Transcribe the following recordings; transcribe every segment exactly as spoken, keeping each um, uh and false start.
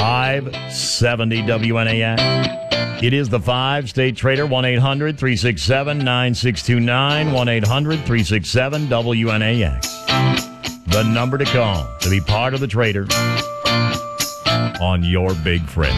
five seventy W N A X. It is the Five State Trader, one eight hundred three six seven nine six two nine, one eight hundred three six seven W N A X. The number to call to be part of the Trader on your big friend.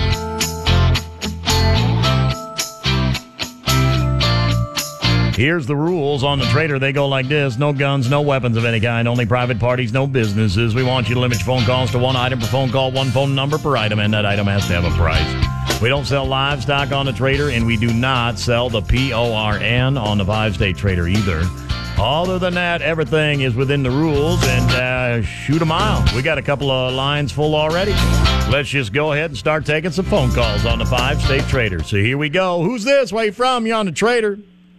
Here's the rules on the Trader. They go like this. No guns, no weapons of any kind, only private parties, no businesses. We want you to limit your phone calls to one item per phone call, one phone number per item, and that item has to have a price. We don't sell livestock on the Trader, and we do not sell the P O R N on the Five State Trader either. Other than that, everything is within the rules, and uh, shoot a mile. We got a couple of lines full already. Let's just go ahead and start taking some phone calls on the Five State Trader. So here we go. Who's this? Where you from? You on the Trader?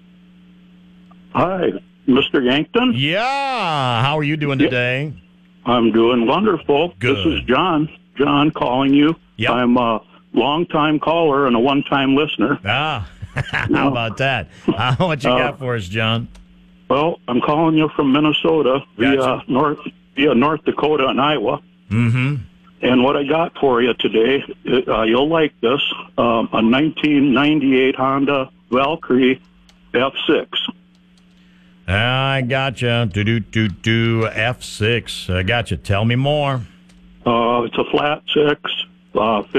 Hi, Mister Yankton. Yeah. How are you doing today? I'm doing wonderful. Good. This is John. John calling you. Yep. I'm a long-time caller and a one-time listener. Ah, how about that? Uh, what you got for us, John? Well, I'm calling you from Minnesota via Gotcha. North via North Dakota and Iowa. Mm-hmm. And what I got for you today, uh, you'll like this, um, a nineteen ninety-eight Honda Valkyrie F six. I gotcha. Do do do do F six. I gotcha. Tell me more. Uh, it's a flat six, uh,